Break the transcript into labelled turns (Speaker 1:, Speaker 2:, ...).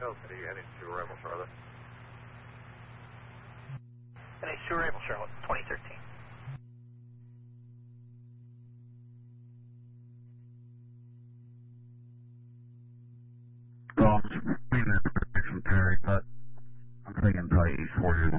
Speaker 1: Hill City, NH2 Arrival Charlotte.
Speaker 2: NH2 Arrival Charlotte, 2013.
Speaker 3: Terry, but I'm thinking probably 40